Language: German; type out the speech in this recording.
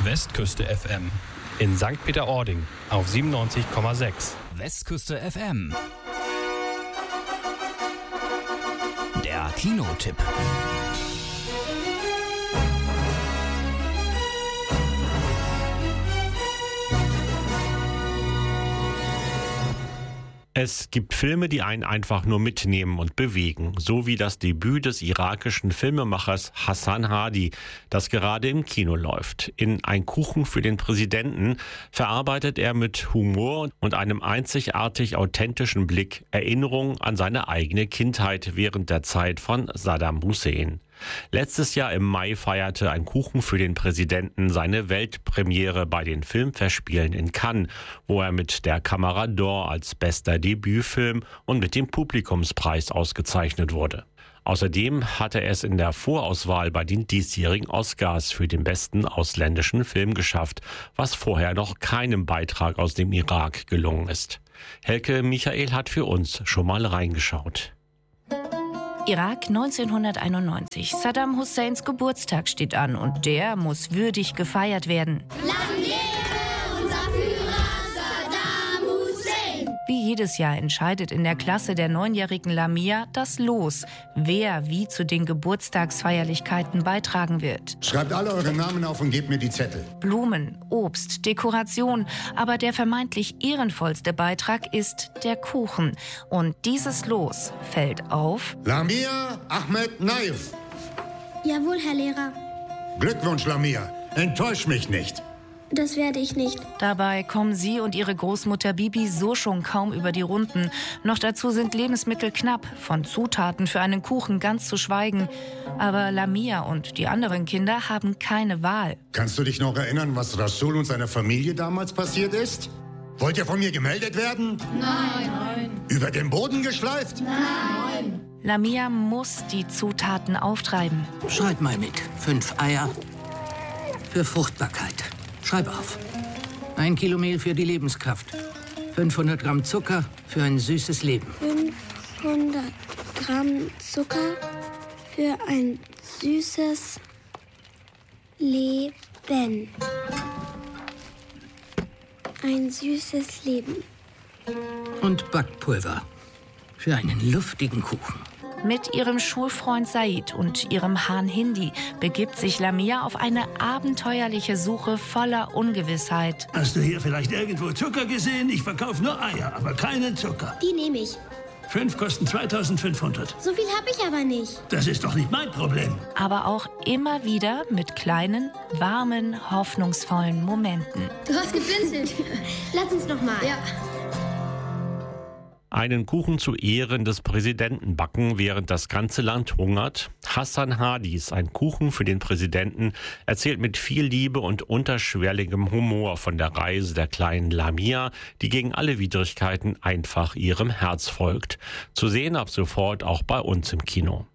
Westküste FM. In St. Peter-Ording auf 97,6. Westküste FM. Der Kinotipp. Es gibt Filme, die einen einfach nur mitnehmen und bewegen, so wie das Debüt des irakischen Filmemachers Hassan Hadi, das gerade im Kino läuft. In Ein Kuchen für den Präsidenten verarbeitet er mit Humor und einem einzigartig authentischen Blick Erinnerungen an seine eigene Kindheit während der Zeit von Saddam Hussein. Letztes Jahr im Mai feierte Ein Kuchen für den Präsidenten seine Weltpremiere bei den Filmfestspielen in Cannes, wo er mit der Kamera d'Or als bester Debütfilm und mit dem Publikumspreis ausgezeichnet wurde. Außerdem hatte er es in der Vorauswahl bei den diesjährigen Oscars für den besten ausländischen Film geschafft, was vorher noch keinem Beitrag aus dem Irak gelungen ist. Helke Michael hat für uns schon mal reingeschaut. Irak 1991. Saddam Husseins Geburtstag steht an und der muss würdig gefeiert werden. Lang lebe unser Führer Saddam Hussein! Wie jedes Jahr entscheidet in der Klasse der 9-jährigen Lamia das Los, wer wie zu den Geburtstagsfeierlichkeiten beitragen wird. Schreibt alle eure Namen auf und gebt mir die Zettel. Blumen, Obst, Dekoration, aber der vermeintlich ehrenvollste Beitrag ist der Kuchen. Und dieses Los fällt auf Lamia Ahmed Naif. Jawohl, Herr Lehrer. Glückwunsch, Lamia. Enttäusch mich nicht. Das werde ich nicht. Dabei kommen sie und ihre Großmutter Bibi so schon kaum über die Runden. Noch dazu sind Lebensmittel knapp, von Zutaten für einen Kuchen ganz zu schweigen. Aber Lamia und die anderen Kinder haben keine Wahl. Kannst du dich noch erinnern, was Rasul und seiner Familie damals passiert ist? Wollt ihr von mir gemeldet werden? Nein. Über den Boden geschleift? Nein. Lamia muss die Zutaten auftreiben. Schreib mal mit. 5 Eier für Fruchtbarkeit. Schreib auf. 1 Kilo Mehl für die Lebenskraft. 500 Gramm Zucker für ein süßes Leben. 500 Gramm Zucker für ein süßes Leben. Ein süßes Leben. Und Backpulver für einen luftigen Kuchen. Mit ihrem Schulfreund Said und ihrem Hahn Hindi begibt sich Lamia auf eine abenteuerliche Suche voller Ungewissheit. Hast du hier vielleicht irgendwo Zucker gesehen? Ich verkaufe nur Eier, aber keinen Zucker. Die nehme ich. 5 kosten 2.500. So viel habe ich aber nicht. Das ist doch nicht mein Problem. Aber auch immer wieder mit kleinen, warmen, hoffnungsvollen Momenten. Du hast geblinzelt. Lass uns noch mal. Ja. Einen Kuchen zu Ehren des Präsidenten backen, während das ganze Land hungert. Hassan Hadis Ein Kuchen für den Präsidenten erzählt mit viel Liebe und unterschwelligem Humor von der Reise der kleinen Lamia, die gegen alle Widrigkeiten einfach ihrem Herz folgt. Zu sehen ab sofort auch bei uns im Kino.